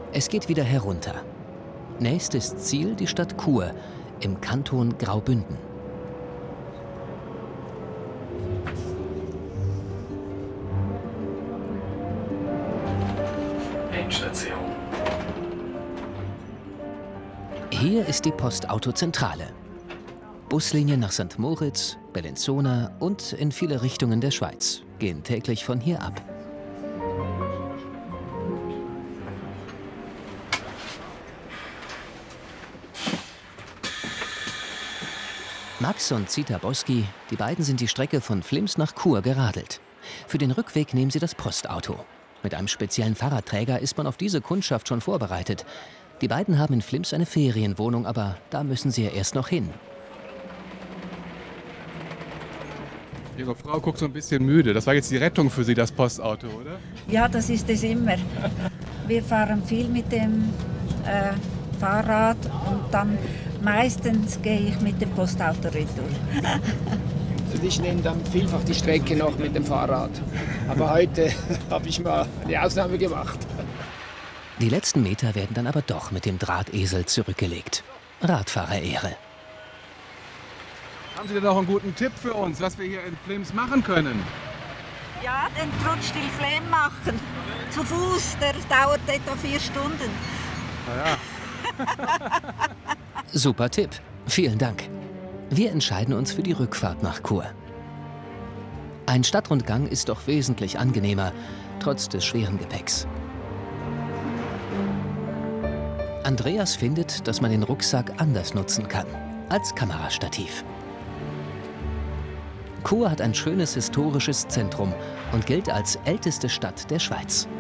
Es geht wieder herunter. Nächstes Ziel die Stadt Chur im Kanton Graubünden. Endstation. Hier ist die Postautozentrale. Buslinien nach St. Moritz, Bellinzona und in viele Richtungen der Schweiz gehen täglich von hier ab. Max und Zita Boski, die beiden sind die Strecke von Flims nach Chur geradelt. Für den Rückweg nehmen sie das Postauto. Mit einem speziellen Fahrradträger ist man auf diese Kundschaft schon vorbereitet. Die beiden haben in Flims eine Ferienwohnung, aber da müssen sie ja erst noch hin. Ihre Frau guckt so ein bisschen müde. Das war jetzt die Rettung für Sie, das Postauto, oder? Ja, das ist es immer. Wir fahren viel mit dem Fahrrad und dann meistens gehe ich mit dem Postauto retour. Also ich nehme dann vielfach die Strecke noch mit dem Fahrrad. Aber heute habe ich mal eine Ausnahme gemacht. Die letzten Meter werden dann aber doch mit dem Drahtesel zurückgelegt. Radfahrerehre. Haben Sie denn noch einen guten Tipp für uns, was wir hier in Flims machen können? Ja, den Trutschtil Flem machen. Zu Fuß, der dauert etwa 4 Stunden. Na ja. Super Tipp. Vielen Dank. Wir entscheiden uns für die Rückfahrt nach Chur. Ein Stadtrundgang ist doch wesentlich angenehmer, trotz des schweren Gepäcks. Andreas findet, dass man den Rucksack anders nutzen kann, als Kamerastativ. Chur hat ein schönes historisches Zentrum und gilt als älteste Stadt der Schweiz.